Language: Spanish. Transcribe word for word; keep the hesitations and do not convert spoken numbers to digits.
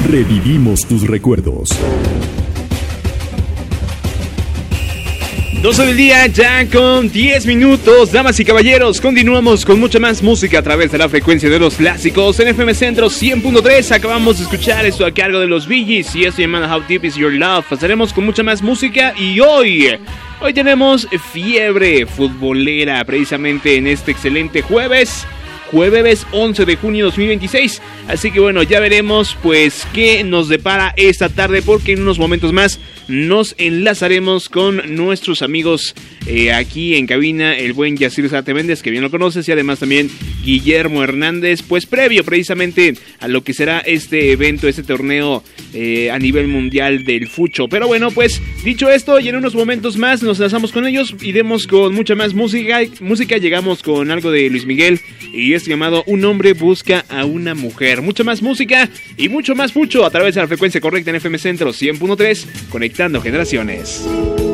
Revivimos tus recuerdos. doce del día, ya con diez minutos, damas y caballeros, continuamos con mucha más música a través de la frecuencia de los clásicos en F M Centro cien punto tres. Acabamos de escuchar esto a cargo de los Bee Gees y esto llamado How Deep Is Your Love. Pasaremos con mucha más música y hoy, hoy tenemos fiebre futbolera precisamente en este excelente jueves. Jueves once de junio de dos mil veintiséis. Así que bueno, ya veremos pues qué nos depara esta tarde, porque en unos momentos más nos enlazaremos con nuestros amigos eh, aquí en cabina, el buen Yacir Zárate Méndez, que bien lo conoces, y además también Guillermo Hernández, pues previo precisamente a lo que será este evento, este torneo eh, a nivel mundial del fucho. Pero bueno, pues dicho esto, y en unos momentos más nos enlazamos con ellos, iremos con mucha más música, música llegamos con algo de Luis Miguel y es llamado Un hombre busca a una mujer. Mucha más música y mucho más fucho a través de la frecuencia correcta en F M Centro cien punto tres, conectando generaciones.